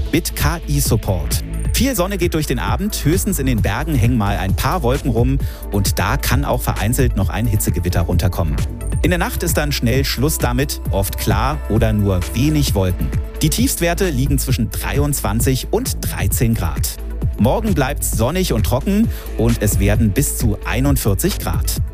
mit KI-Support. Viel Sonne geht durch den Abend, höchstens in den Bergen hängen mal ein paar Wolken rum und da kann auch vereinzelt noch ein Hitzegewitter runterkommen. In der Nacht ist dann schnell Schluss damit, oft klar oder nur wenig Wolken. Die Tiefstwerte liegen zwischen 23 und 13 Grad. Morgen bleibt's sonnig und trocken und es werden bis zu 41 Grad.